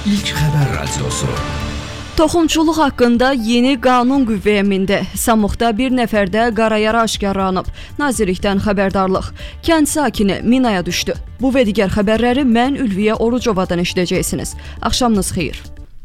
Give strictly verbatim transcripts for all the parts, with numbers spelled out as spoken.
İlk Xəbər Radiosu. Toxumçuluq haqqında yeni qanun qüvvəyə mindi. Samurda bir nəfərdə qarayara aşkarlanıb. Nazirlikdən xəbərdarlıq. Kənd sakini minaya düşdü. Bu və digər xəbərləri mən Ülviyə Orucovadan eşidəcəksiniz. Axşamınız xeyir.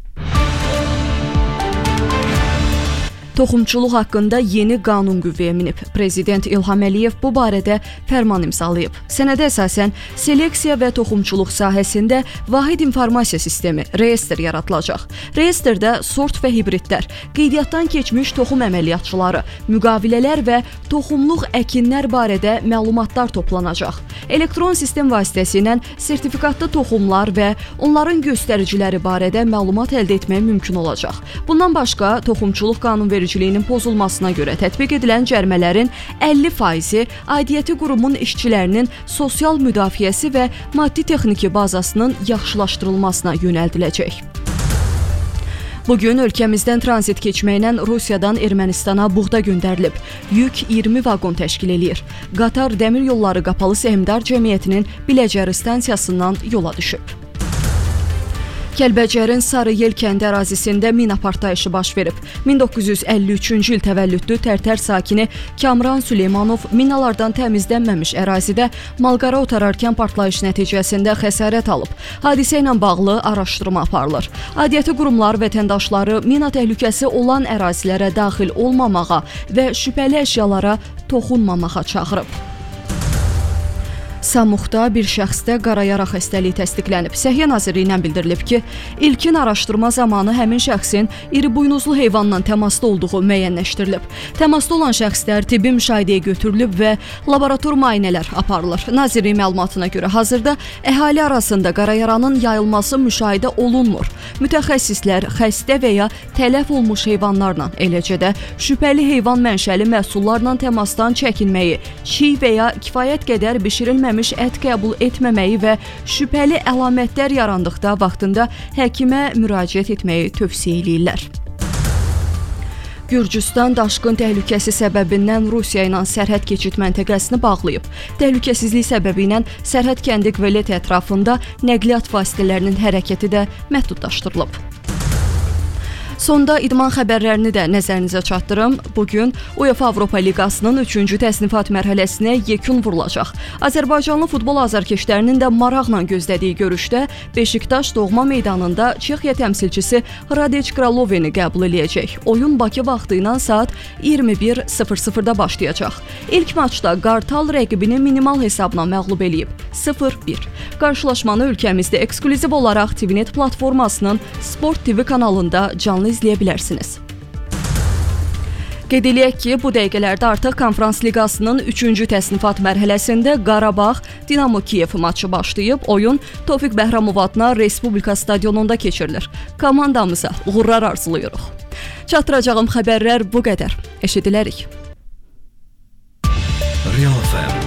Toxumçuluq haqqında yeni qanun qüvvəyə minib. Prezident İlham Əliyev bu barədə fərman imzalayıb. Sənədə əsasən seleksiya və toxumçuluq sahəsində vahid informasiya sistemi, reyestr yaradılacaq. Reyestrdə sort və hibridlər, qeydiyyatdan keçmiş toxum əməliyyatçıları, müqavilələr və toxumluq əkinlər barədə məlumatlar toplanacaq. Elektron sistem vasitəsilə sertifikatlı toxumlar və onların göstəriciləri barədə məlumat əldə etmək mümkün olacaq. Bundan başqa, toxumçuluq qanunvericiliyinin pozulmasına görə tətbiq edilən cərimələrin əlli faizi aidiyyəti qurumun işçilərinin sosial müdafiəsi və maddi-texniki bazasının yaxşılaşdırılmasına yönəldiləcək. Bugün ölkəmizdən tranzit keçməklə Rusiyadan Ermənistana buğda göndərilib. Yük iyirmi vaqon təşkil eləyir. Qatar Dəmir Yolları Qapalı Səhmdar Cəmiyyətinin Biləcəri stansiyasından yola düşüb. Kəlbəcərin Sarıyel kəndi ərazisində mina partlayışı baş verib. min doqquz yüz əlli üçüncü il təvəllüdlü Tərtər sakini Kamran Süleymanov minalardan təmizlənməmiş ərazidə malqara otararkən partlayış nəticəsində xəsarət alıb. Hadisə ilə bağlı araşdırma aparılır. Aidiyyəti qurumlar vətəndaşları mina təhlükəsi olan ərazilərə daxil olmamağa və şübhəli əşyalara toxunmamağa çağırıb. Samurda bir şəxsdə qarayara xəstəliyi təsdiqlənib. Səhiyyə Nazirliyindən bildirilib ki, ilkin araşdırma zamanı həmin şəxsin iri buynuzlu heyvanla təmasda olduğu müəyyənləşdirilib. Təmasda olan şəxslər tibbi müşahidəyə götürülüb və laborator müayinələr aparılır. Nazirlik məlumatına görə hazırda əhali arasında qarayaranın yayılması müşahidə olunmur. Mütəxəssislər xəstə və ya tələf olmuş heyvanlarla, eləcə də şübhəli heyvan mənşəli məhsullarla təmasdan çəkinməyi, çiy və ya kifayət qədər bişirilməmiş ət qəbul etməməyi və şübhəli əlamətlər yarandıqda vaxtında həkimə müraciət etməyi tövsiyə edirlər. Gürcüstan daşqın təhlükəsi səbəbindən Rusiya ilə sərhəd keçid məntəqəsini bağlayıb. Təhlükəsizlik səbəbi ilə sərhəd kəndi Kvelet ətrafında nəqliyyat vasitələrinin hərəkəti də məhdudlaşdırılıb. Sonda idman xəbərlərini də nəzərinizə çatdırım. Bugün UEFA Avropa Liqasının üçüncü təsnifat mərhələsinə yekun vurulacaq. Azərbaycanlı futbol azarkeşlərinin də maraqla gözlədiyi görüşdə Beşiktaş doğma meydanında Çexiya təmsilçisi Hradec Kraloveni qəbul eləyəcək. Oyun Bakı vaxtı ilə saat iyirmi bir sıfır sıfırda başlayacaq. İlk maçda Qartal rəqibini minimal hesabla məğlub eləyib sıfır bir. Qarşılaşmanı ölkəmizdə ekskluziv olaraq T V Net platformasının Sport T V kanalında canlı izləyə bilərsiniz. Qeyd eləyək ki, bu dəqiqələrdə artıq Konferans Liqasının üçüncü təsnifat mərhələsində Qarabağ Dinamo Kiyev maçı başlayıb. Oyun Tofiq Bəhramov adına Respublika stadionunda keçirilir. Komandamıza uğurlar arzulayırıq. Çatdıracağım xəbərlər bu qədər. Eşidilərik. Real F M